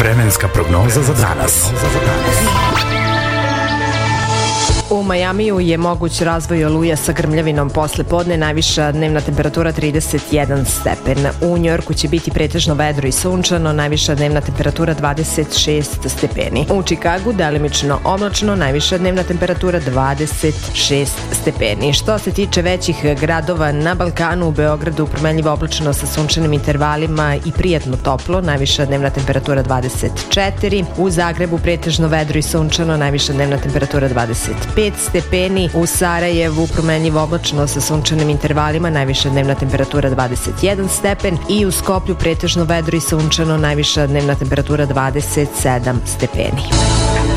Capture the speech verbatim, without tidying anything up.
Vremenska prognoza za danas. U Majamiju je moguć razvoj oluja sa grmljavinom posle podne, najviša dnevna temperatura trideset jedan stepen. U Njujorku će biti pretežno vedro i sunčano, najviša dnevna temperatura dvadeset šest stepeni. U Čikagu delimično oblačno, najviša dnevna temperatura dvadeset šest stepeni. Što se tiče većih gradova na Balkanu, u Beogradu promenljivo oblačno sa sunčanim intervalima i prijatno toplo, najviša dnevna temperatura dvadeset četiri. U Zagrebu pretežno vedro i sunčano, najviša dnevna temperatura dvadeset pet stepeni. U Sarajevu promenljivo oblačno sa sunčanim intervalima, najviša dnevna temperatura dvadeset jedan stepen i u Skoplju pretežno vedro i sunčano, najviša dnevna temperatura dvadeset sedam stepeni.